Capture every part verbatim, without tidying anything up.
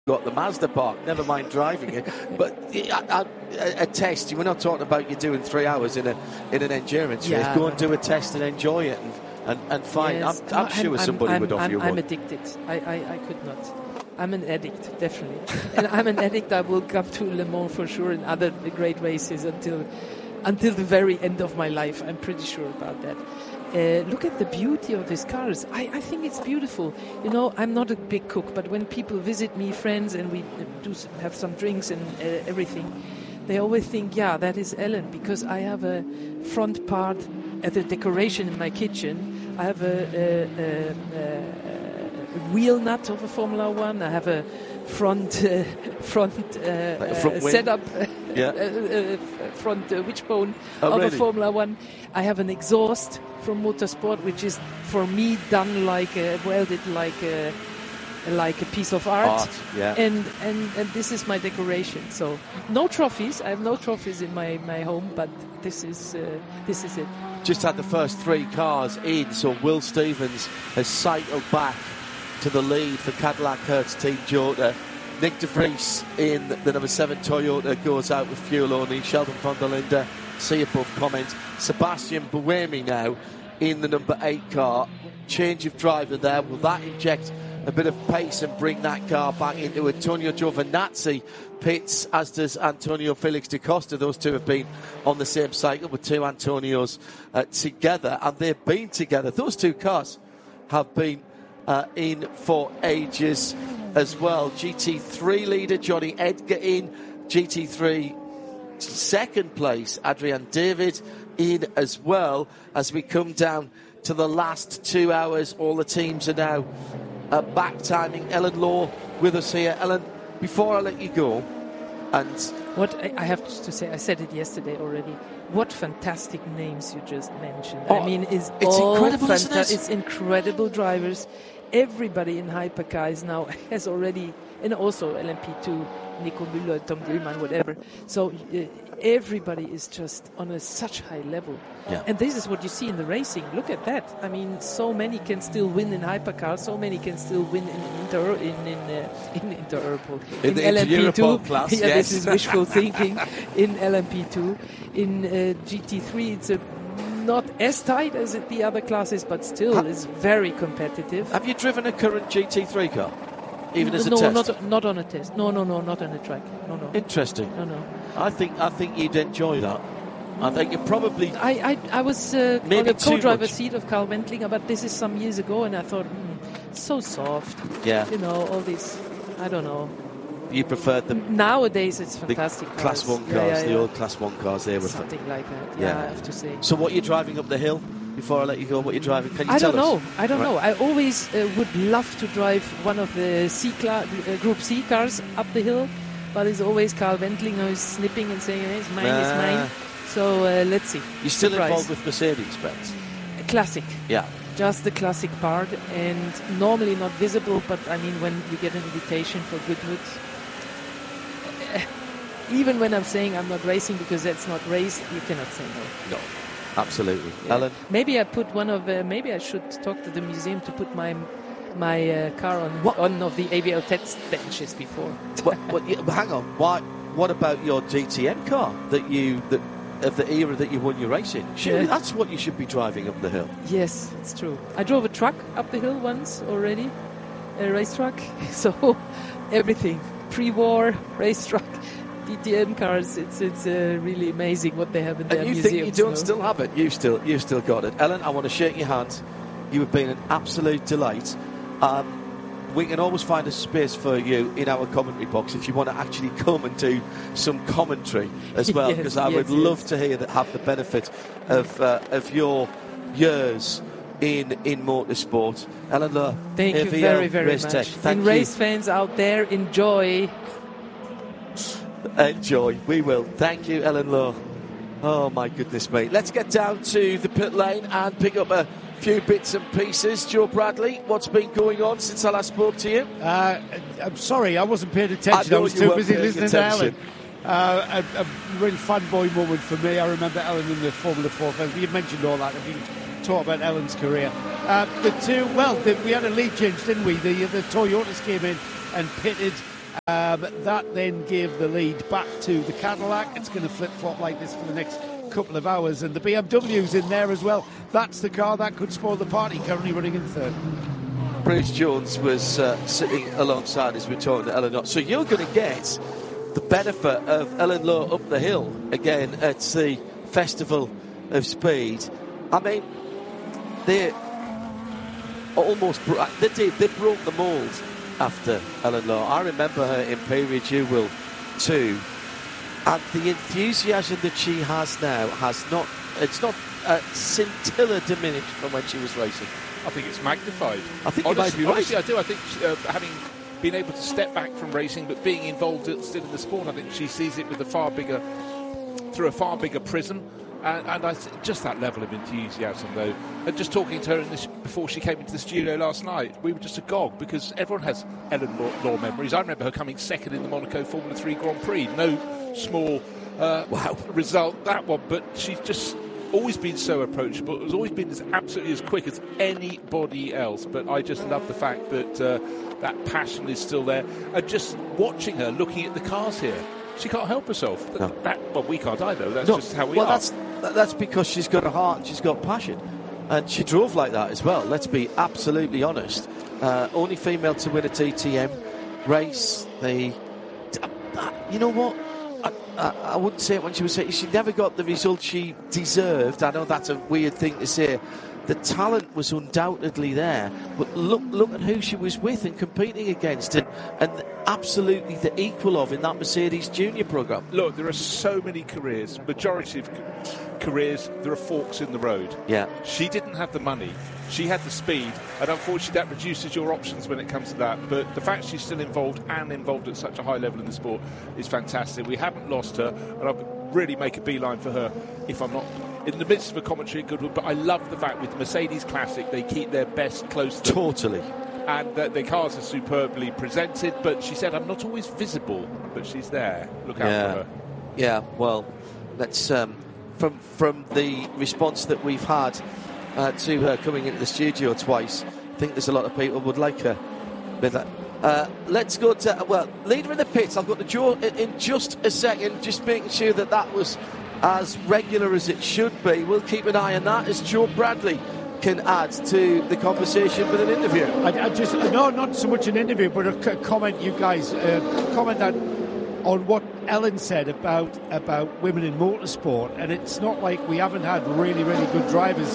got the Mazda park, never mind driving it. But a, a, a test, we're not talking about you doing three hours in a in an endurance yeah, race. Go and do a test and enjoy it and, and, and fine. Yes. I'm, I'm, I'm sure somebody I'm, would offer I'm, you I'm one. addicted. I, I, I could not. I'm an addict, definitely. And I'm an addict. I will come to Le Mans for sure and other great races until until the very end of my life. I'm pretty sure about that. Uh, look at the beauty of these cars. I, I think it's beautiful. You know, I'm not a big cook, but when people visit me, friends, and we do have some drinks and uh, everything, they always think, yeah, that is Ellen, because I have a front part at the decoration in my kitchen. I have a, a, a, a, a wheel nut of a Formula One. I have a front uh, front, uh, like a front uh, setup, yeah. uh, uh, front uh, wishbone oh, of really? a Formula One. I have an exhaust from Motorsport, which is for me done like a, welded like a like a piece of art. art yeah. And, and and this is my decoration. So no trophies. I have no trophies in my, my home, but this is uh, this is it. Just had the first three cars in, so Will Stevens has cycled back to the lead for Cadillac Hertz Team Jota. Nick De Vries in the number seven Toyota goes out with fuel only. Sheldon van der Linde, see above comment. Sebastian Buemi now in the number eight car. Change of driver there. Will that inject a bit of pace and bring that car back into Antonio Giovinazzi pits, as does Antonio Felix da Costa. Those two have been on the same cycle with two Antonios uh, together, and they've been together. Those two cars have been uh, in for ages as well. G T three leader Johnny Edgar in. G T three second place Adrian David in as well. As we come down to the last two hours, all the teams are now uh, back timing. Ellen Law with us here. Ellen, before I let you go, and what I, I have to say, I said it yesterday already. What fantastic names you just mentioned. Oh, I mean, it's, it's all incredible, fanta- isn't it? It's incredible drivers. Everybody in hypercars now has already, and also L M P two, Nico Müller, Tom Dillmann, whatever. So uh, everybody is just on a such high level. Yeah. And this is what you see in the racing. Look at that. I mean, so many can still win in hypercars. So many can still win in inter in in, uh, in Inter-Europol. In, in the L M P two class, yeah, yes. this is wishful thinking. In L M P two, in uh, G T three, it's a not as tight as it, the other classes, but still ha- is very competitive. Have you driven a current G T three car, even as a no, test? No, not not on a test. No, no, no, not on a track. No, no. Interesting. No, no. I think I think you'd enjoy that. I think you probably. I I, I was uh, on Maybe the too co-driver much. seat of Carl Wendlinger, but this is some years ago, and I thought, hmm, so soft. Yeah. You know, all these. I don't know. You preferred the Nowadays, it's fantastic. the class cars. one cars, yeah, yeah, the yeah. old class one cars. They were something fa- like that. Yeah, Yeah. I have to say. So, what you're driving up the hill? Before I let you go, what you're driving? Can you I tell don't us? know. I don't Right. know. I always uh, would love to drive one of the C cla- uh, Group C cars up the hill, but it's always Carl Wendlinger who's snipping and saying, hey, it's mine, it's Ah. mine. So uh, let's see. You're still Surprise. involved with Mercedes-Benz? A classic. Yeah. Just the classic part, and normally not visible, but I mean, when you get an invitation for Goodwood, uh, even when I'm saying I'm not racing because that's not race, you cannot say no. No. Absolutely. Yeah. Ellen? Maybe I put one of. Uh, maybe I should talk to the museum to put my my uh, car on What? one of the A V L test benches before. what, what, yeah, but hang on. Why? What about your G T M car that you that of the era that you won your race in? Surely Yeah. that's what you should be driving up the hill. Yes, it's true. I drove a truck up the hill once already, a race truck. So everything, pre-war race truck, D T M cars. It's it's uh, really amazing what they have in their And you museums. think you don't no? still have it? You still, you still got it. Ellen, I want to shake your hand. You have been an absolute delight. Um, we can always find a space for you in our commentary box if you want to actually come and do some commentary as well, Yes, because I yes, would yes. love to hear that, have the benefit of uh, of your years in in motorsport. Ellen Law, Thank A you V L very, very Race much. Tech. Thank and you. race fans out there, enjoy. Enjoy. We will. Thank you, Ellen Law. Oh, my goodness, mate. Let's get down to the pit lane and pick up a few bits and pieces. Joe Bradley, what's been going on since I last spoke to you? Uh, I'm sorry, I wasn't paying I attention. know I, was you too weren't busy paying listening attention. to Ellen. Uh, a, a real fanboy moment for me. I remember Ellen in the Formula four film. You mentioned all that. If you talk about Ellen's career. Uh, the two, well, the, we had a lead change, didn't we? The, the Toyotas came in and pitted Um, that then gave the lead back to the Cadillac. It's going to flip-flop like this for the next couple of hours, and the B M W's in there as well. That's the car that could spoil the party, currently running in third. Bruce Jones was uh, sitting alongside as we were talking to Ellen Law. So you're going to get the benefit of Ellen Law up the hill again at the Festival of Speed. I mean, they almost bro- they did they broke the mould after Ellen Law. I remember her in Period Jewel too, and the enthusiasm that she has now has not it's not a scintilla diminished from when she was racing. I think it's magnified. I think honestly, you might be right. Honestly, I do. I think uh, having been able to step back from racing, but being involved still in the sport, I think she sees it with a far bigger, through a far bigger prism. And, and I th- just that level of enthusiasm, though. And just talking to her in this, before she came into the studio last night, we were just agog because everyone has Ellen Law, Law memories. I remember her coming second in the Monaco Formula three Grand Prix. No small uh, wow. result, that one. But she's just always been so approachable. Has always been as absolutely as quick as anybody else. But I just love the fact that uh, that passion is still there. And just watching her, looking at the cars here, she can't help herself. No. That, well, we can't either. That's no. just how we well, are. That's, that's because she's got a heart and she's got passion. And she drove like that as well, let's be absolutely honest. Uh, only female to win a T T M race. The, uh, you know what? I, I, I wouldn't say it when she was saying she never got the result she deserved. I know that's a weird thing to say. The talent was undoubtedly there, but look look at who she was with and competing against, and, and absolutely the equal of in that Mercedes Junior programme. Look, there are so many careers, majority of careers, there are forks in the road. Yeah. She didn't have the money, she had the speed, and unfortunately that reduces your options when it comes to that. But the fact she's still involved and involved at such a high level in the sport is fantastic. We haven't lost her, and I'll really make a beeline for her if I'm not in the midst of a commentary at Goodwood. But I love the fact with the Mercedes Classic they keep their best close to Totally. And uh, the cars are superbly presented, but she said, I'm not always visible, but she's there. Look out yeah. for her. Yeah, well, that's um, from from the response that we've had uh, to her coming into the studio twice. I think there's a lot of people would like her with that. Uh, let's go to, well, leader in the pits. I'll go to Joe in, in just a second, just making sure that that was as regular as it should be. We'll keep an eye on that as Joe Bradley can add to the conversation with an interview. I, I just no, not so much an interview, but a c- comment. You guys uh, comment that on what Ellen said about about women in motorsport, and it's not like we haven't had really, really good drivers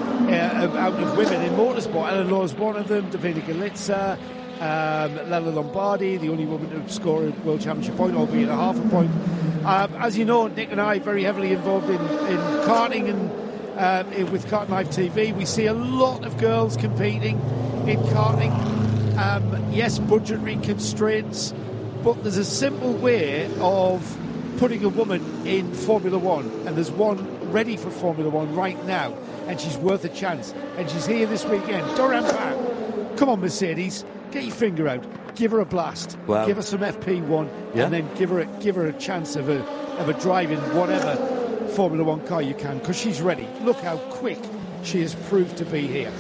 uh, out of women in motorsport. Ellen Law's one of them. Davina Galitza, um, Lella Lombardi, the only woman to score a World Championship point, albeit a half a point. Um, as you know, Nick and I are very heavily involved in, in karting and. Uh, with Kart Live T V, we see a lot of girls competing in karting. Um, yes, budgetary constraints, but there's a simple way of putting a woman in Formula One, and there's one ready for Formula One right now, and she's worth a chance. And she's here this weekend. Doran Bam, come on, Mercedes, get your finger out, give her a blast, wow. give her some F P one, yeah. and then give her a, give her a chance of a of a drive in whatever Formula One car you can, because she's ready. Look how quick she has proved to be here.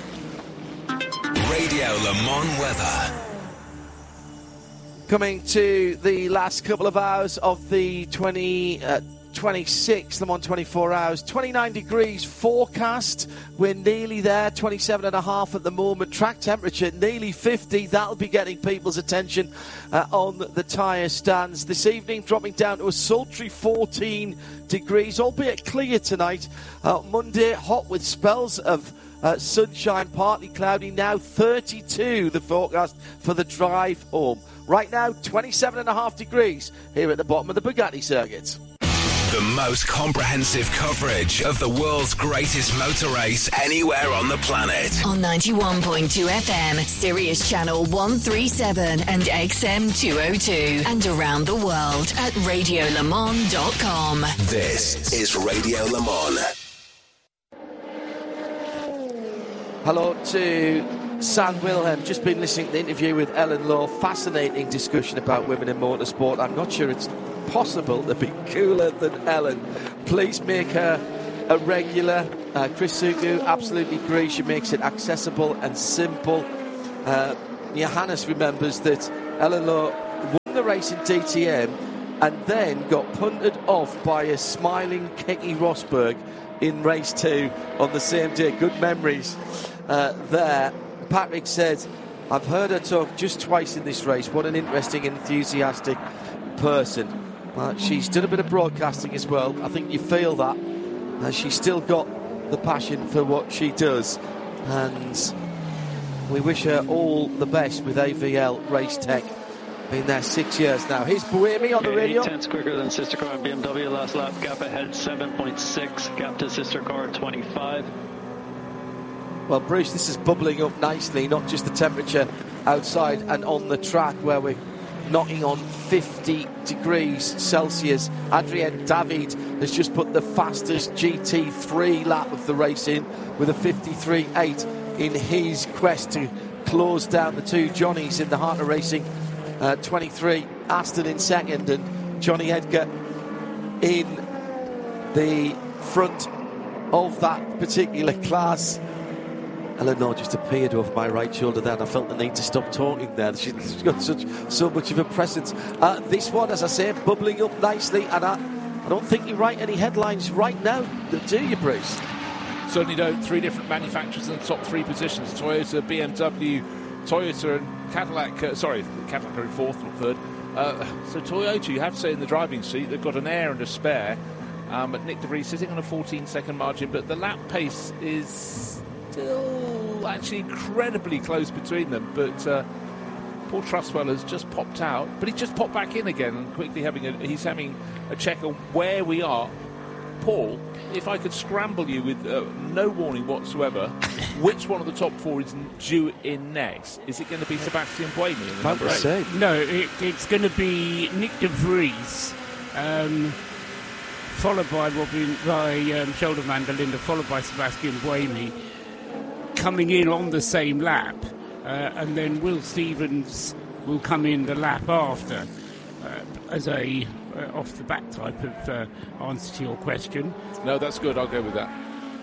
Radio Le Mans weather. Coming to the last couple of hours of the twenty twenty-six Le Mans twenty-four hours. twenty-nine degrees forecast. We're nearly there. twenty-seven and a half at the moment. Track temperature nearly fifty. That'll be getting people's attention uh, on the tyre stands. This evening dropping down to a sultry fourteen degrees, albeit clear tonight. Uh, Monday hot with spells of uh, sunshine, partly cloudy. Now thirty-two the forecast for the drive home. Right now twenty-seven and a half degrees here at the bottom of the Bugatti circuit. The most comprehensive coverage of the world's greatest motor race anywhere on the planet. On ninety-one point two F M, Sirius Channel one thirty-seven and X M two oh two. And around the world at radio le mans dot com. This is Radio Le Mans. Hello to San Wilhelm. Just been listening to the interview with Ellen Law. Fascinating discussion about women in motorsport. I'm not sure it's possible to be cooler than Ellen. Please make her a regular. uh, Chris Suku absolutely agrees. She makes it accessible and simple. uh, Johannes remembers that Ellen Law the race in D T M and then got punted off by a smiling Keke Rosberg in race two on the same day. Good memories uh, there. Patrick said, I've heard her talk just twice in this race. What an interesting, enthusiastic person. Uh, she's done a bit of broadcasting as well. I think you feel that. Uh, she's still got the passion for what she does. And we wish her all the best with A V L Race Tech. Been there six years now. Here's Buemi on the radio. Eight tenths quicker than sister car in B M W last lap. Gap ahead seven point six. Gap to sister car twenty-five. Well, Bruce, this is bubbling up nicely. Not just the temperature outside and on the track where we're knocking on fifty degrees Celsius. Adrien David has just put the fastest G T three lap of the race in with a fifty-three point eight in his quest to close down the two Johnnies in the heart of racing. Uh, twenty-three, Aston in second, and Johnny Edgar in the front of that particular class. Eleanor just appeared over my right shoulder there, and I felt the need to stop talking there. She's got such so much of a presence. Uh, this one, as I say, bubbling up nicely, and I, I don't think you write any headlines right now, do you, Bruce? Certainly don't. Three different manufacturers in the top three positions: Toyota, B M W, Toyota, and Cadillac. Uh, sorry, Cadillac are in fourth, not third. Uh, so Toyota, you have to say, in the driving seat, they've got an air and a spare. Um, but Nick De Vries sitting on a fourteen-second margin, but the lap pace is still actually incredibly close between them. But uh, Paul Trustwell has just popped out, but he just popped back in again and quickly having a, he's having a check on where we are. Paul, if I could scramble you with uh, no warning whatsoever, which one of the top four is due in next? Is it going to be Sebastian Buemi in the number eight? No, it, it's going to be Nick De Vries, um, followed by Robin, by um, Sheldon van der Linde, followed by Sebastian Buemi, coming in on the same lap, uh, and then Will Stevens will come in the lap after, uh, as a uh, off the back type of uh, answer to your question. No, that's good. I'll go with that.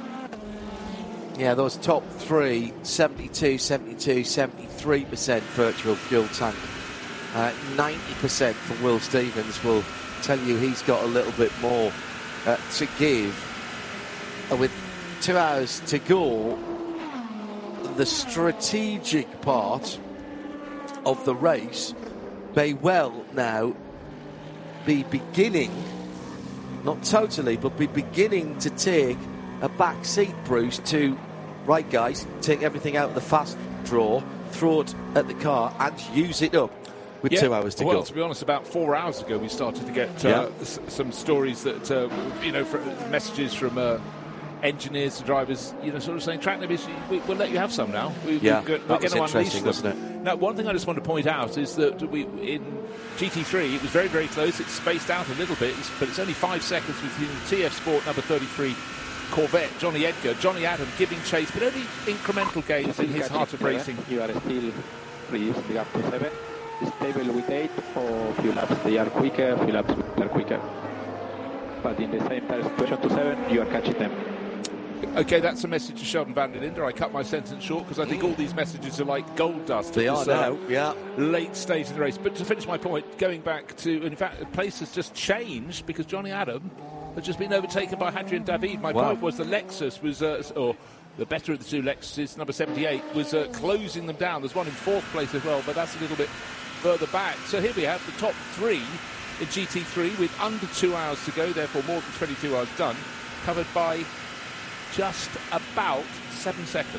Yeah, those top three, seventy-two, seventy-two, seventy-three percent virtual fuel tank. Uh, ninety percent from Will Stevens will tell you he's got a little bit more uh, to give. Uh, with two hours to go, the strategic part of the race may well now be beginning, not totally, but be beginning to take a back seat, Bruce, to, right guys, take everything out of the fast draw, throw it at the car and use it up with yeah. two hours to well, go. Well, to be honest, about four hours ago we started to get uh, yeah. s- some stories that, uh, you know, for, messages from uh, engineers to drivers, you know, sort of saying, track limits, we, we'll let you have some now. We, yeah, we're, that we're was going to unleash interesting, them. wasn't it? Now, one thing I just want to point out is that we in G T three, it was very, very close. It's spaced out a little bit, but it's only five seconds between T F Sport number thirty-three Corvette, Johnny Edgar, Johnny Adam giving chase, but only incremental gains in his heart of racing. You are still reducing the gap to seven. Stable with eight or few laps. They are quicker, few laps are quicker. But in the same tire situation to seven, you are catching them. Okay, that's a message to Sheldon van der Linde. I cut my sentence short because I think all these messages are like gold dust. They at are this, uh, now, yeah. Late stage in the race. But to finish my point, going back to, in fact, the place has just changed because Johnny Adam has just been overtaken by Adrien David. My wow. point was the Lexus was, uh, or the better of the two Lexuses, number seventy-eight, was uh, closing them down. There's one in fourth place as well, but that's a little bit further back. So here we have the top three in G T three with under two hours to go, therefore more than twenty-two hours done, covered by just about seven seconds.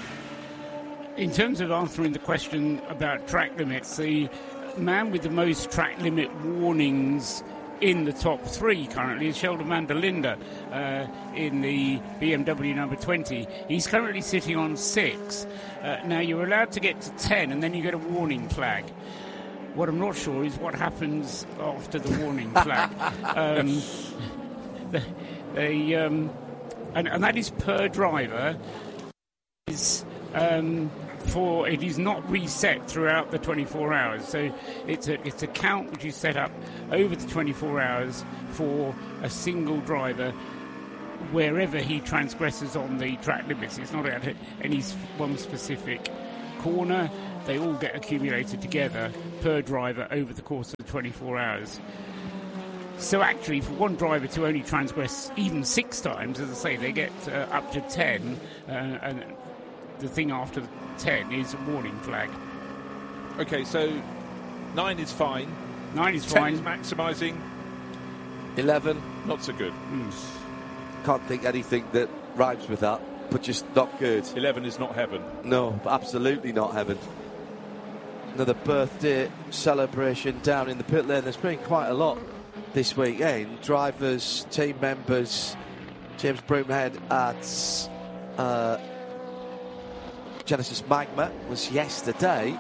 In terms of answering the question about track limits, the man with the most track limit warnings in the top three currently is Sheldon van der Linde uh, in the B M W number twenty. He's currently sitting on six. Uh, now, you're allowed to get to ten, and then you get a warning flag. What I'm not sure is what happens after the warning flag. Um, the, the, um, and, and that is per driver. Is um, for it is not reset throughout the twenty-four hours. So it's a it's a count which is set up over the twenty-four hours for a single driver wherever he transgresses on the track limits. It's not at any one specific corner. they all get accumulated together per driver over the course of twenty-four hours. So actually, for one driver to only transgress even six times, as I say, they get uh, up to ten, uh, and the thing after ten is a warning flag. Okay, so nine is fine. Nine is ten fine. is maximising. eleven. Not so good. Mm. Can't think anything that rhymes with that, but just not good. eleven is not heaven. No, absolutely not heaven. Another birthday celebration down in the pit lane. There's been quite a lot this weekend. Drivers, team members. James Broomhead at uh, Genesis Magma was yesterday.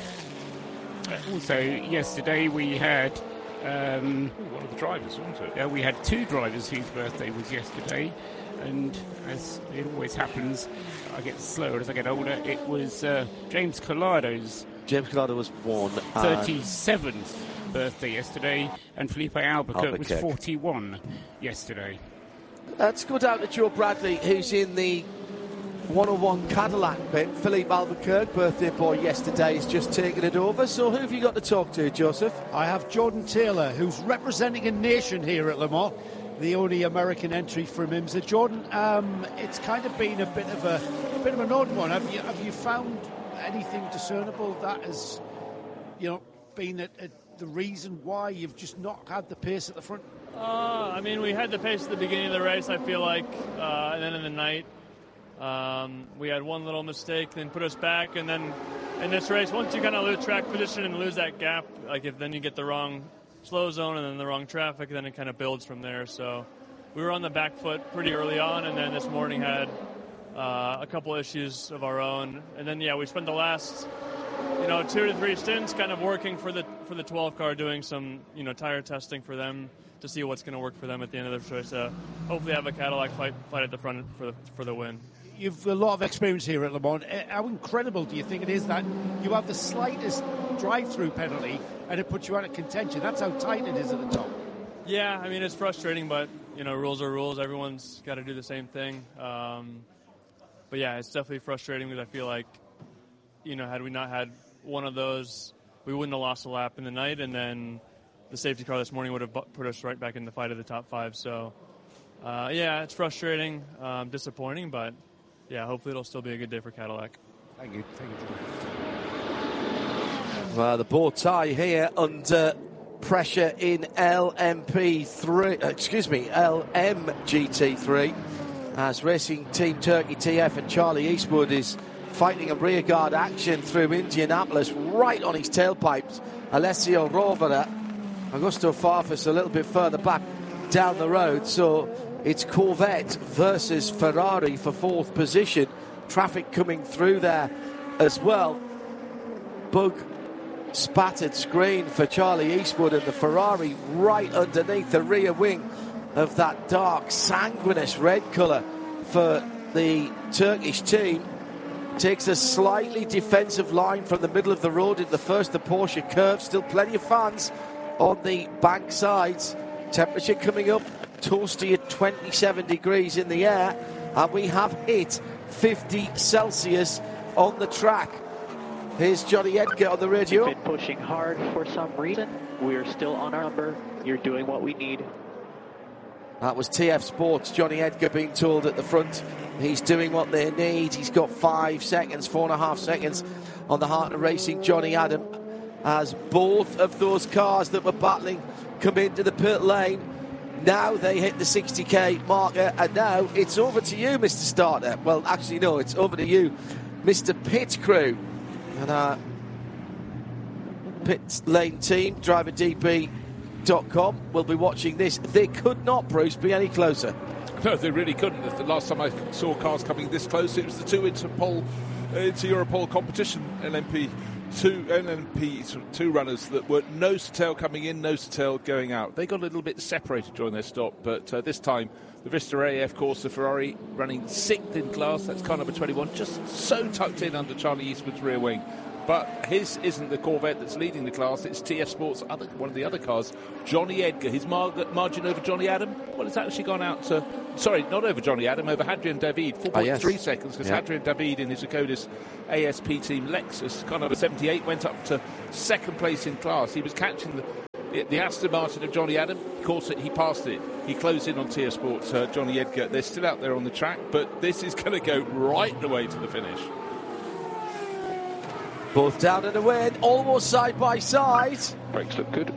Also, yesterday we had um, Ooh, one of the drivers, wasn't it? uh, we had two drivers whose birthday was yesterday, and as it always happens, I get slower as I get older. It was uh, James Collado's James Collado was one. thirty-seventh birthday yesterday, and Felipe Albuquerque was Albuquerque. forty-one yesterday. Let's go down to Joe Bradley, who's in the one oh one Cadillac pit. Philippe Albuquerque, birthday boy yesterday, has just taken it over. So who have you got to talk to, Joseph? I have Jordan Taylor, who's representing a nation here at Le Mans, the only American entry from IMSA. Jordan, um, it's kind of been a bit of a, a bit of an odd one. Have you have you found anything discernible that has, you know, been a, a, the reason why you've just not had the pace at the front? Uh, I mean, we had the pace at the beginning of the race, I feel like, uh, and then in the night, um, we had one little mistake, then put us back, and then in this race, once you kind of lose track position and lose that gap, like if then you get the wrong slow zone and then the wrong traffic, then it kind of builds from there. So we were on the back foot pretty early on, and then this morning had uh, a couple issues of our own, and then yeah, we spent the last, you know, two to three stints kind of working for the for the twelve car, doing some, you know, tire testing for them to see what's going to work for them at the end of the race. Uh, hopefully have a Cadillac fight fight at the front for the for the win. You've a lot of experience here at Le Mans. How incredible do you think it is that you have the slightest drive-through penalty and it puts you out of contention? That's how tight it is at the top. Yeah, I mean, it's frustrating, but, you know, rules are rules. Everyone's got to do the same thing. Um, but, yeah, it's definitely frustrating because I feel like, you know, had we not had one of those, we wouldn't have lost a lap in the night, and then the safety car this morning would have put us right back in the fight of the top five. So, uh, yeah, it's frustrating, um, disappointing, but, yeah, hopefully it'll still be a good day for Cadillac. Thank you. Thank you. Well, the bow tie here under pressure in L M P three, uh, excuse me, L M G T three, as Racing Team Turkey T F and Charlie Eastwood is fighting a rearguard action through Indianapolis, right on his tailpipes. Alessio Rovera, Augusto Farfus a little bit further back down the road, so it's Corvette versus Ferrari for fourth position. Traffic coming through there as well. Bug spattered screen for Charlie Eastwood, and the Ferrari right underneath the rear wing of that dark sanguineous red colour for the Turkish team. Takes a slightly defensive line from the middle of the road in the first the Porsche curve. Still plenty of fans on the bank sides. Temperature coming up toasty at twenty-seven degrees in the air, and we have hit fifty Celsius on the track. Here's Johnny Edgar on the radio. We've been pushing hard for some reason. We're still on our number. You're doing what we need. That was T F Sports. Johnny Edgar being told at the front he's doing what they need. He's got five seconds, four and a half seconds on the Heart of Racing Johnny Adam, as both of those cars that were battling come into the pit lane. Now they hit the sixty k marker, and now it's over to you, Mister Starter. Well, actually, no, it's over to you, Mister Pit Crew. And our pit lane team, driver D B dot com, will be watching this. They could not, Bruce, be any closer. No, they really couldn't. The last time I saw cars coming this close, it was the two Interpol, uh, Inter-Europol competition, L M P two, L M P two runners that were nose to tail coming in, nose to tail going out. They got a little bit separated during their stop, but uh, this time the Vista A F course, the Ferrari running sixth in class, that's car number twenty-one, just so tucked in under Charlie Eastwood's rear wing. But his isn't the Corvette that's leading the class. It's T F Sports, other, one of the other cars, Johnny Edgar. His mar- margin over Johnny Adam, well, it's actually gone out to... Sorry, not over Johnny Adam, over Hadrian David, four point three oh, yes. seconds, because yeah. Hadrian David in his Ecodis A S P team Lexus, car number seventy-eight, went up to second place in class. He was catching the... The Aston Martin of Johnny Adam, of course, he passed it. He closed in on T F Sports, uh, Johnny Edgar. They're still out there on the track, but this is going to go right the way to the finish. Both down and away, almost side by side. Brakes look good.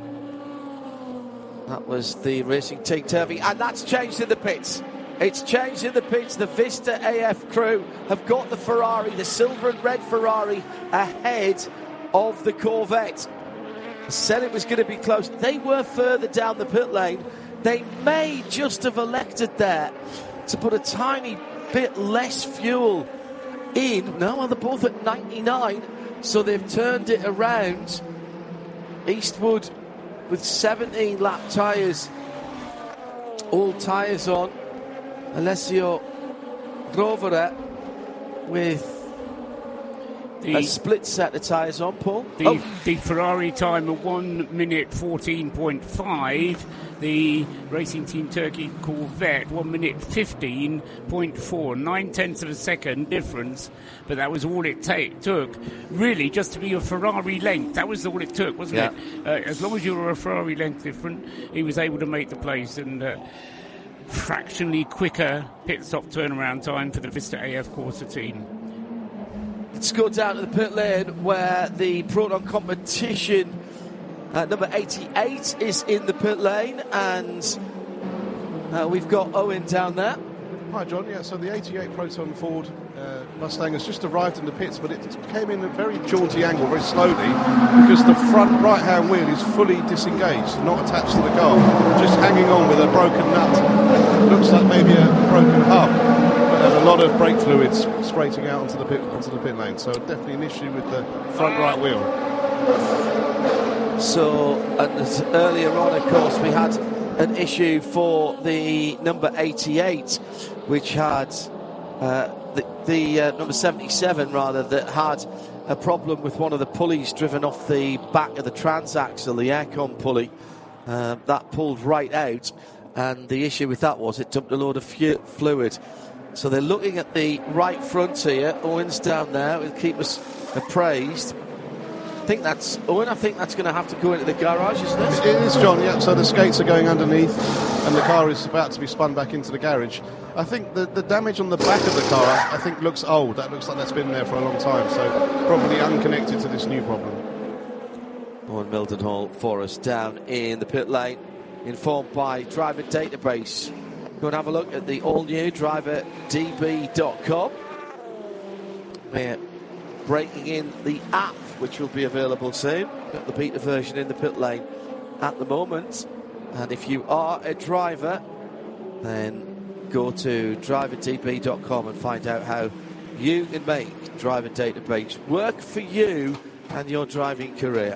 That was the Racing Team Turvey, and that's changed in the pits. It's changed in the pits. The Vista A F crew have got the Ferrari, the silver and red Ferrari, ahead of the Corvette. I said it was going to be close. They were further down the pit lane. They may just have elected there to put a tiny bit less fuel in. No, well, they're both at ninety-nine, so they've turned it around. Eastwood with seventeen lap tyres, all tyres on. Alessio Rovere with The, a split set of tyres on, Paul. The, oh. the Ferrari time of one minute fourteen point five. The Racing Team Turkey Corvette, one minute fifteen point four. Nine tenths of a second difference, but that was all it ta- took, really, just to be a Ferrari length. That was all it took, wasn't yeah. it? Uh, as long as you were a Ferrari length different, he was able to make the place, and uh, fractionally quicker pit stop turnaround time for the Vista A F Corsa team. Let's go down to the pit lane where the Proton competition uh, number eighty-eight is in the pit lane, and uh, we've got Owen down there. Hi, John. Yeah, so the eighty-eight Proton Ford uh, Mustang has just arrived in the pits, but it came in a very jaunty angle, very slowly, because the front right-hand wheel is fully disengaged, not attached to the car, just hanging on with a broken nut. Looks like maybe a broken hub. There's a lot of brake fluids spraying out onto the pit onto the pit lane, so definitely an issue with the front right wheel. So, and earlier on, of course, we had an issue for the number eighty-eight, which had uh, the, the uh, number seventy-seven, rather, that had a problem with one of the pulleys driven off the back of the transaxle, the aircon pulley. Uh, that pulled right out, and the issue with that was it dumped a load of fu- fluid. So they're looking at the right front here. Owen's down there. We'll keep us appraised. I think that's Owen. I think that's going to have to go into the garage, isn't it? It is, John. Yeah. So the skates are going underneath, and the car is about to be spun back into the garage. I think the, the damage on the back of the car, I think, looks old. That looks like that's been there for a long time. So probably unconnected to this new problem. Owen Mildenhall for us down in the pit lane, informed by Driver Database. Go and have a look at the all-new driver d b dot com. We're breaking in the app, which will be available soon. Got the beta version in the pit lane at the moment. And if you are a driver, then go to driver d b dot com and find out how you can make Driver Database work for you and your driving career.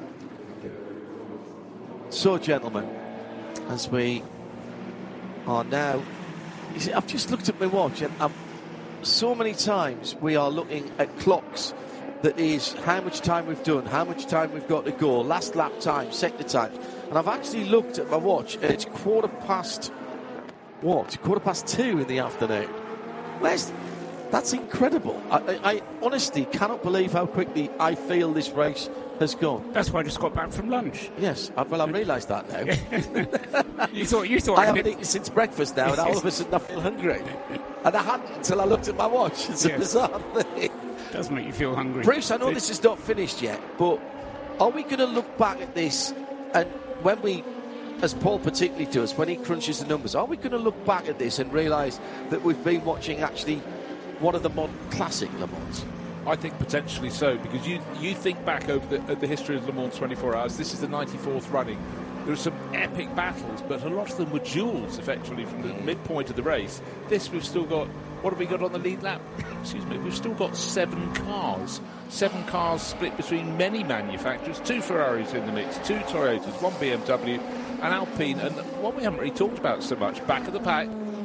So, gentlemen, as we are now, you see, I've just looked at my watch, and I'm, so many times we are looking at clocks that is how much time we've done, how much time we've got to go, last lap time, sector time, and I've actually looked at my watch and it's quarter past what quarter past two in the afternoon. Where's that's incredible. I, I, I honestly cannot believe how quickly I feel this race has gone. That's why I just got back from lunch. Yes, I, well, I realised that now. you thought you thought I haven't eaten since breakfast now, and all of a sudden I feel hungry. And I hadn't until I looked at my watch. It's yes. a bizarre thing. It does make you feel hungry. Bruce, I know this is not finished yet, but are we going to look back at this, and when we, as Paul particularly does, when he crunches the numbers, are we going to look back at this and realise that we've been watching actually one of the modern classic Le Mans? I think potentially so, because you you think back over the, the history of Le Mans twenty-four hours, this is the ninety-fourth running. There were some epic battles, but a lot of them were duels, effectively, from the midpoint of the race. This, we've still got, what have we got on the lead lap? Excuse me, we've still got seven cars. Seven cars split between many manufacturers, two Ferraris in the mix, two Toyotas, one B M W, an Alpine, and one we haven't really talked about so much, back of the pack,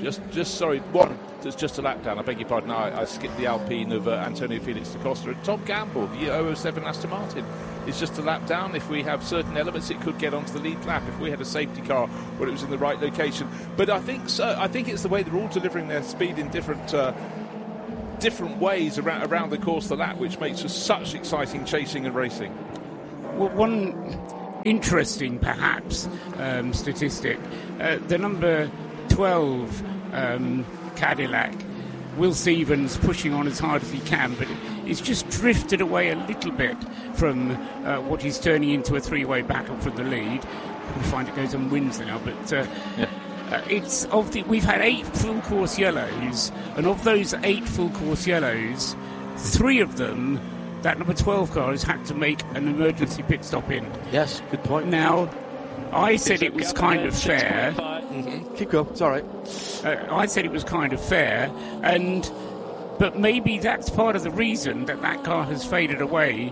Just, just sorry, one. It's just a lap down. I beg your pardon. I, I skipped the Alpine of uh, Antonio Felix da Costa. And Tom Gamble, the oh oh seven Aston Martin, is just a lap down. If we have certain elements, it could get onto the lead lap. If we had a safety car where it was in the right location, but I think so. I think it's the way they're all delivering their speed in different. Uh, different ways around, around the course of the lap, which makes for such exciting chasing and racing. Well, one interesting, perhaps, um, statistic, uh, the number twelve um, Cadillac, Will Stevens pushing on as hard as he can, but it's just drifted away a little bit from uh, what he's turning into a three-way battle for the lead. We find it goes on wins now, but uh, yeah. uh, it's of the, we've had eight full course yellows, and of those eight full course yellows, three of them, that number twelve car has had to make an emergency pit stop in. Yes, good point. Now, I said it was kind of fair. Mm-hmm. Keep going, it's all right. Uh, I said it was kind of fair, and but maybe that's part of the reason that that car has faded away,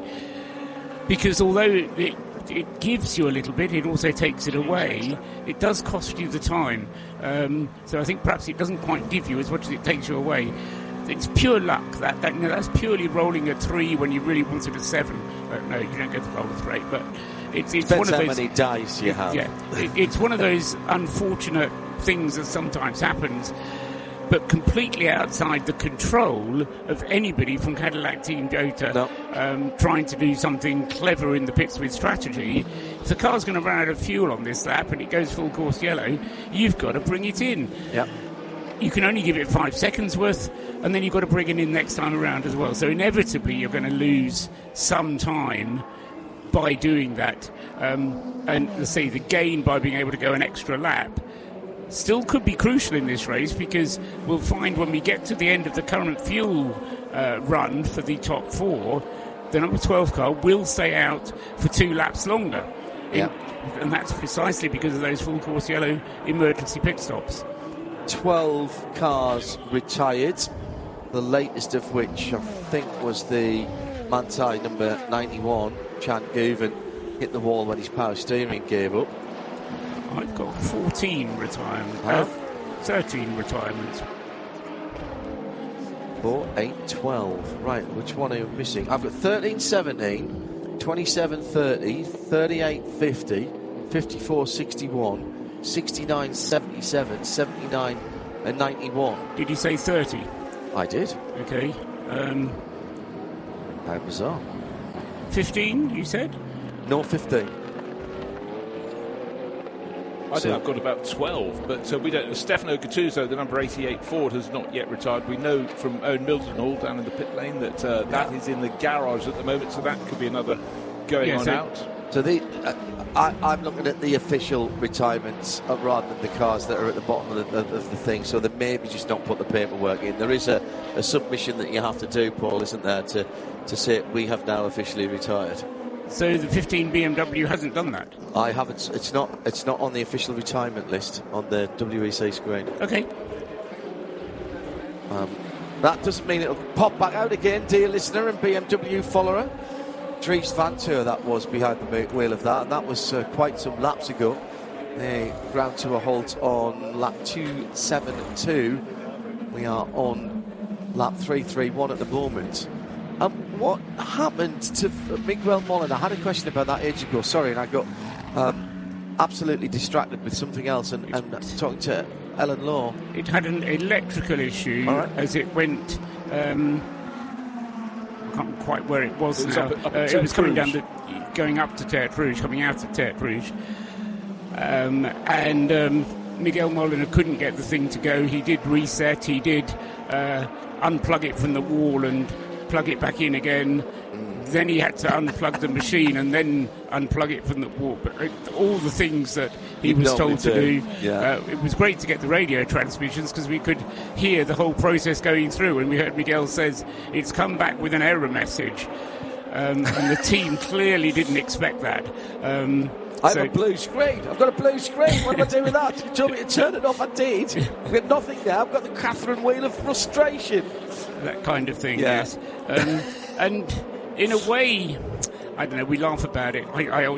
because although it, it gives you a little bit, it also takes it away. It does cost you the time. Um, so I think perhaps it doesn't quite give you as much as it takes you away. It's pure luck. That, that you know, that's purely rolling a three when you really wanted a seven. Uh, no, you don't get to roll a three, but it's, it's Depends one of how those. many dice you have. Yeah, it, it's one of those unfortunate things that sometimes happens, but completely outside the control of anybody from Cadillac Team Toyota. No. Um, trying to do something clever in the pits with strategy. If the car's going to run out of fuel on this lap and it goes full course yellow, you've got to bring it in. Yep. You can only give it five seconds worth, and then you've got to bring it in next time around as well. So inevitably you're going to lose some time by doing that. Um, and let's say the gain by being able to go an extra lap still could be crucial in this race, because we'll find when we get to the end of the current fuel uh, run for the top four, the number twelve car will stay out for two laps longer. Yeah. In, and that's precisely because of those full course yellow emergency pit stops. twelve cars retired, the latest of which I think was the Manthey number ninety-one, Chan Guven, hit the wall when his power steering gave up. I've got fourteen retirements, Huh? uh, thirteen retirements. four, eight, twelve. Right, which one are you missing? I've got thirteen seventeen, twenty-seven thirty, thirty-eight fifty, fifty-four sixty-one, sixty-nine seventy-seven, seventy-nine and ninety-one. Did you say thirty? I did. Okay. Um, How bizarre. fifteen, you said? No, fifteen. I think I've got about twelve, but uh, we don't. Stefano Gattuso, the number eighty-eight Ford, has not yet retired. We know from Owen Mildenhall down in the pit lane that uh, that is in the garage at the moment, so that could be another going Yeah, on so- out. So the, uh, I, I'm looking at the official retirements uh, rather than the cars that are at the bottom of the, of, of the thing. So they maybe just not put the paperwork in. There is a, a submission that you have to do, Paul, isn't there, to, to say we have now officially retired. So the fifteen B M W hasn't done that? I haven't. It's not. It's not on the official retirement list on the W E C screen. Okay. Um, that doesn't mean it'll pop back out again, dear listener and B M W follower. Dries Vanthoor, that was behind the wheel of that, and that was uh, quite some laps ago. They ground to a halt on lap two seventy-two. We are on lap three thirty-one at the moment. Um, what happened to Miguel Molina? I had a question about that age ago, sorry, and I got um, absolutely distracted with something else and, and talking to Ellen Law. It had an electrical issue All right. as it went. Um, I can't quite where it was It was now. up at- up uh, at it was coming Tertre down the, going up to Tertre Rouge, coming out of Tertre Rouge, um, and um, Miguel Molina couldn't get the thing to go. He did reset. He did uh, unplug it from the wall and plug it back in again. Then he had to unplug the machine and then unplug it from the wall. But uh, all the things that he You'd was normally told to do, do. yeah. Uh, it was great to get the radio transmissions because we could hear the whole process going through, and we heard Miguel says it's come back with an error message. Um, and the team clearly didn't expect that. Um, I have so- a blue screen. I've got a blue screen. What do I do with that? You told me to turn it off. I did. I've got nothing now. I've got the Catherine wheel of frustration. that kind of thing, Yeah. yes. Um, and in a way, I don't know, we laugh about it. I, I, always,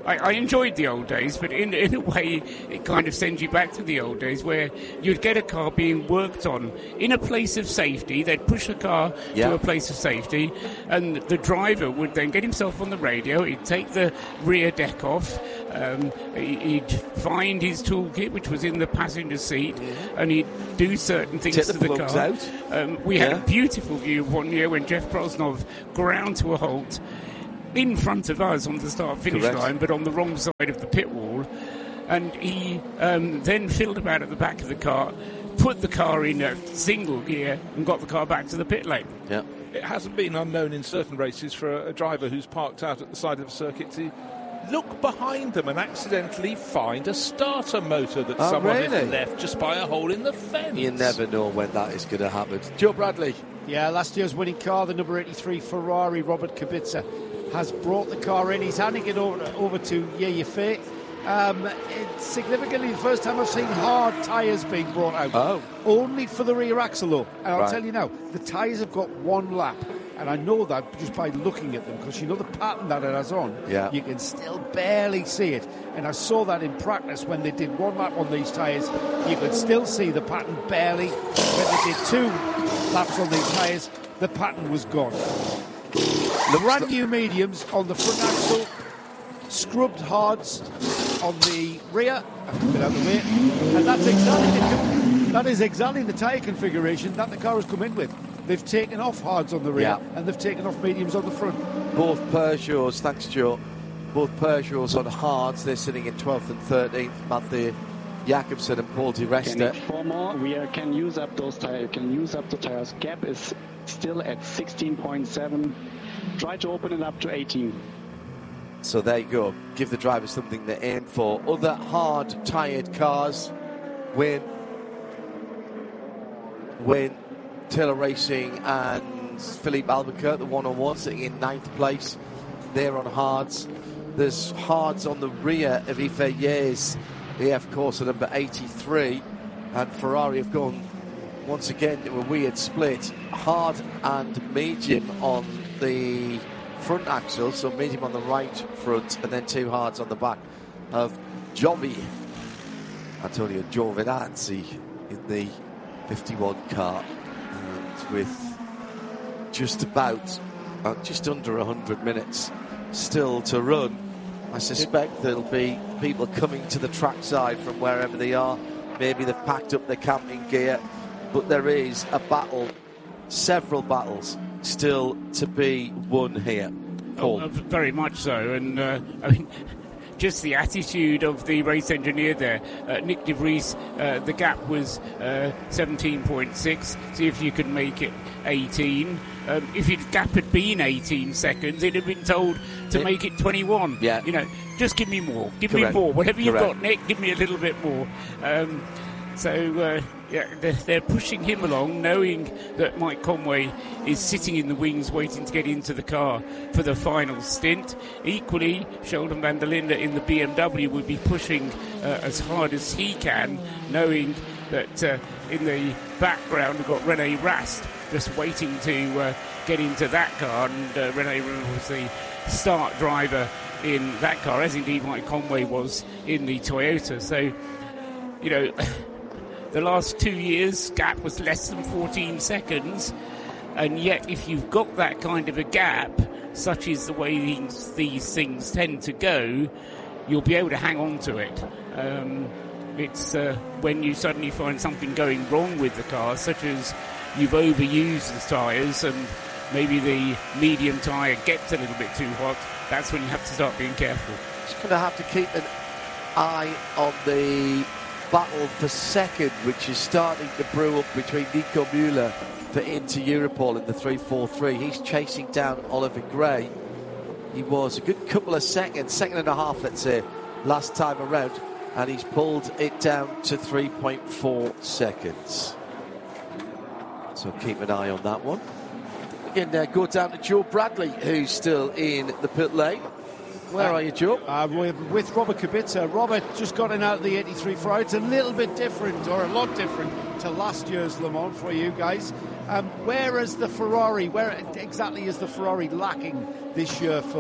I, I enjoyed the old days, but in, in a way, it kind of sends you back to the old days where you'd get a car being worked on in a place of safety. They'd push the car yeah. to a place of safety, and the driver would then get himself on the radio. He'd take the rear deck off. Um, he'd find his toolkit, which was in the passenger seat, yeah. and he'd do certain things Take to the, the plugs car. Out. Um, we yeah. had a beautiful view of one year when Jeff Brosnov ground to a halt in front of us on the start-finish Correct. line, but on the wrong side of the pit wall. And he um, then filled about at the back of the car, put the car in a single gear, and got the car back to the pit lane. Yeah. It hasn't been unknown in certain races for a, a driver who's parked out at the side of the circuit to look behind them and accidentally find a starter motor that oh, someone really? has left just by a hole in the fence. You never know when that is going to happen. Joe Bradley. Yeah, last year's winning car, the number eighty-three Ferrari, Robert Kubica, has brought the car in. He's handing it over, over to Yaya Fay. Um, it's significantly the first time I've seen hard tyres being brought out. Oh. Only for the rear axle, though. And I'll right. tell you now, the tyres have got one lap. And I know that just by looking at them, because you know the pattern that it has on, yeah. you can still barely see it. And I saw that in practice when they did one lap on these tyres. You could still see the pattern barely. When they did two laps on these tyres, the pattern was gone. Brand new mediums on the front axle, scrubbed hards on the rear. I've put it out the way. And that's exactly, that is exactly the tyre configuration that the car has come in with. They've taken off hards on the rear, yeah. and they've taken off mediums on the front. Both Peugeots, thanks Joe, both Peugeots on hards. They're sitting in twelfth and thirteenth. Matthew Jakobsen and Paul Di Resta. Four more. We uh, can use up those tires. Can use up the tires. Gap is still at sixteen point seven. Try to open it up to eighteen. So there you go. Give the drivers something to aim for. Other hard tired cars win. Win. Taylor Racing and Philippe Albuquerque, the one oh one, sitting in ninth place. They're on hards. There's hards on the rear of Ife Yes, A F Corsa number eighty-three. And Ferrari have gone once again to a weird split. Hard and medium on the front axle, so medium on the right front, and then two hards on the back of Giovi. Antonio Giovinazzi in the fifty-one car. With just about, uh, just under one hundred minutes still to run, I suspect there'll be people coming to the trackside from wherever they are. Maybe they've packed up their camping gear, but there is a battle, several battles still to be won here. Paul. Oh, very much so, and uh, I mean, just the attitude of the race engineer there, uh, Nick De Vries. Uh, the gap was uh, seventeen point six. See if you can make it eighteen. Um, if the gap had been eighteen seconds, it'd have been told to yeah. make it twenty-one. Yeah. You know, just give me more. Give Correct. me more. Whatever you've Correct. got, Nick, give me a little bit more. Um, so, uh, yeah, they're, they're pushing him along, knowing that Mike Conway is sitting in the wings waiting to get into the car for the final stint. Equally, Sheldon van der Linde in the B M W would be pushing uh, as hard as he can, knowing that uh, in the background we've got Rene Rast just waiting to uh, get into that car, and uh, Rene was the start driver in that car, as indeed Mike Conway was in the Toyota. So, you know, the last two years, gap was less than fourteen seconds, and yet if you've got that kind of a gap, such is the way these, these things tend to go, you'll be able to hang on to it. Um, it's uh, when you suddenly find something going wrong with the car, such as you've overused the tyres and maybe the medium tyre gets a little bit too hot, that's when you have to start being careful. Just going to have to keep an eye on the battle for second, which is starting to brew up between Nico Müller for Inter Europol in the three four three. He's chasing down Oliver Gray. He was a good couple of seconds, second and a half, let's say, last time around, and he's pulled it down to three point four seconds. So keep an eye on that one. And uh, go down to Joe Bradley, who's still in the pit lane. Where uh, are you, Joe? Uh, we're with Robert Kubica. Robert just got in out of the eighty-three Ferrari. It's a little bit different, or a lot different, to last year's Le Mans for you guys. Um, where is the Ferrari? Where exactly is the Ferrari lacking this year for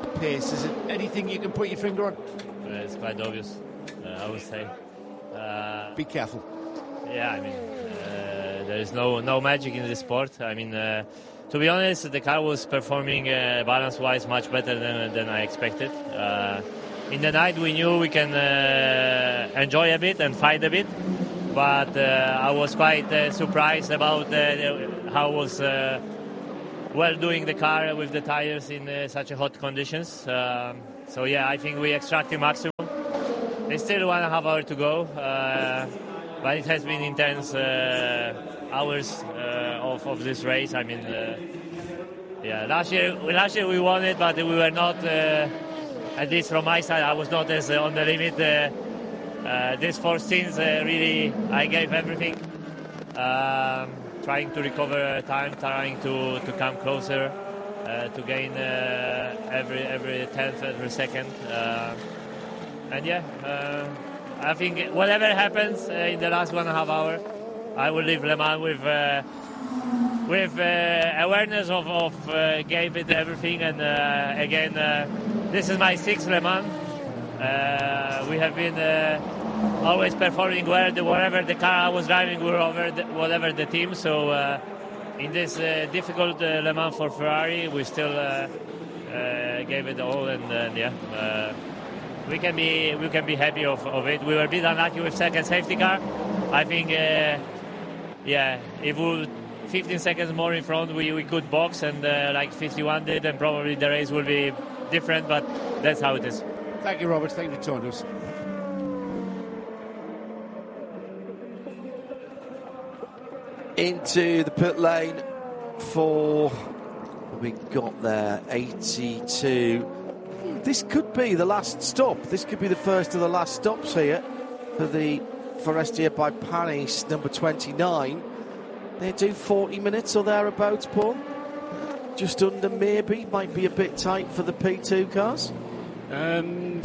pace? Is it anything you can put your finger on? Uh, it's quite obvious, uh, I would say. Uh, Be careful. Yeah, I mean, uh, there is no no magic in this sport. I mean, uh, to be honest, the car was performing uh, balance-wise much better than than I expected. Uh, in the night, we knew we can uh, enjoy a bit and fight a bit, but uh, I was quite uh, surprised about uh, how was uh, well doing the car with the tires in uh, such a hot conditions. Um, so yeah, I think we extracted maximum. There's still one and a half hour to go. Uh, But it has been intense uh, hours uh, of, of this race. I mean, uh, yeah, last year last year we won it, but we were not, uh, at least from my side, I was not as uh, on the limit. Uh, uh, this four stints, uh, really, I gave everything, um, trying to recover time, trying to, to come closer, uh, to gain uh, every every tenth, every second, uh, and yeah. Uh, I think whatever happens uh, in the last one and a half hour, I will leave Le Mans with uh, with uh, awareness of, of uh, gave it everything. And uh, again, uh, this is my sixth Le Mans. Uh, we have been uh, always performing well. The, whatever the car I was driving, we were over the, whatever the team. So uh, in this uh, difficult uh, Le Mans for Ferrari, we still uh, uh, gave it all. And uh, yeah. Uh, We can be we can be happy of, of it. We were a bit unlucky with second safety car. I think, uh, yeah, if we were fifteen seconds more in front, we, we could box, and uh, like fifty-one did, and probably the race will be different. But that's how it is. Thank you, Robert. Thank you, Tondos. Into the pit lane for we got there eighty-two. This could be the last stop. This could be the first of the last stops here for the Forestier by Panis number twenty-nine. They do forty minutes or thereabouts, Paul. Just under, maybe. Might be a bit tight for the P two cars. Um,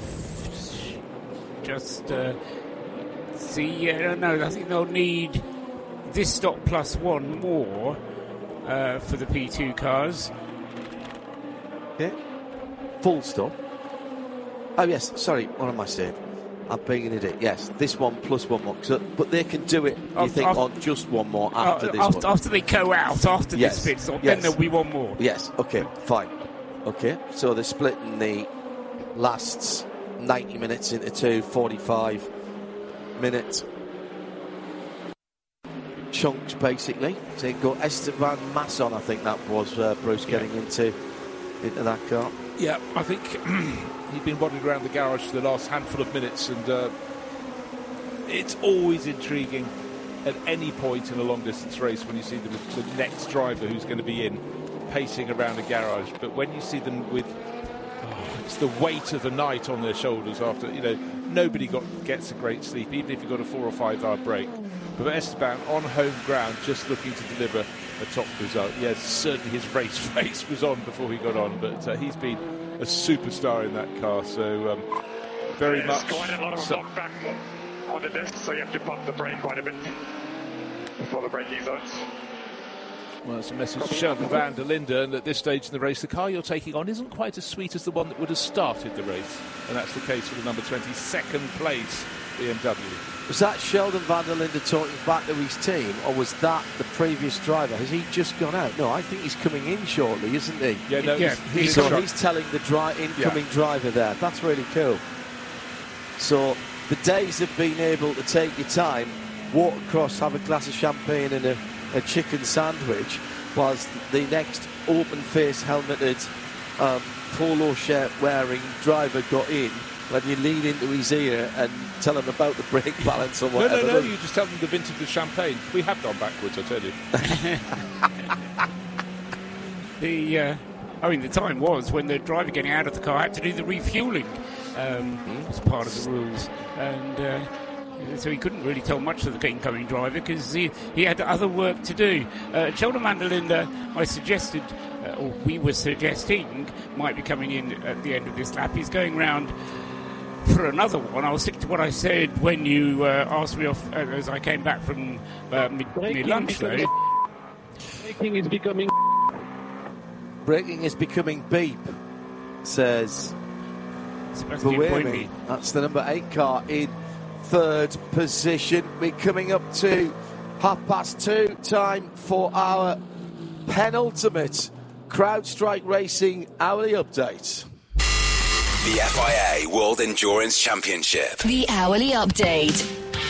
just uh, see. I don't know. I think they'll need this stop plus one more uh, for the P two cars. Yeah. Full stop. Oh yes, sorry, what am I saying? I'm being an idiot. Yes, this one plus one more. So, but they can do it, you after, think, after, on just one more after uh, this after, one? After they go out, after yes. this pit stop, yes. then there'll be one more. Yes, okay, fine. Okay, so they're splitting the last ninety minutes into two forty-five minute chunks, basically. So you got Esteban Masson, I think that was, uh, Bruce, getting yeah. into, into that car. Yeah, I think he'd been wandering around the garage for the last handful of minutes, and uh, it's always intriguing at any point in a long-distance race when you see the, the next driver who's going to be in pacing around a garage. But when you see them with oh, it's the weight of the night on their shoulders after, you know, nobody got gets a great sleep, even if you've got a four or five hour break. But Esteban on home ground, just looking to deliver a top result. Yes, certainly his race face was on before he got on, but uh, he's been a superstar in that car. So um, very There's much. quite a lot of so knockback on the disc, so you have to pump the brake quite a bit before the braking zones. Well, it's a message to Sheldon van der Linde, and at this stage in the race, the car you're taking on isn't quite as sweet as the one that would have started the race, and that's the case for the number twenty, second place B M W. Was that Sheldon van der Linde talking back to his team, or was that the previous driver? Has he just gone out? No, I think he's coming in shortly, isn't he? Yeah, no, yeah, he's, he's so he's telling the dri- incoming yeah. driver there. That's really cool. So the days of being able to take your time, walk across, have a glass of champagne and a, a chicken sandwich, whilst the next open-face helmeted um, polo shirt wearing driver got in, when you lean into his ear and tell him about the brake balance or whatever. No, no, no, you just tell them the vintage of champagne. We have gone backwards, I tell you. the, uh, I mean, the time was when the driver getting out of the car had to do the refuelling um, mm. as part of the rules. And uh, so he couldn't really tell much to the incoming driver because he, he had other work to do. Uh, Sheldon van der Linde, I suggested, uh, or we were suggesting, might be coming in at the end of this lap. He's going round for another one. I'll stick to what I said when you uh, asked me off uh, as I came back from uh, mid, mid lunch though. Braking is becoming Braking is becoming beep. says Sebastian Buemi. Buemi. That's the number eight car in third position. We're coming up to half past two, time for our penultimate CrowdStrike Racing hourly update. The F I A World Endurance Championship. The hourly update.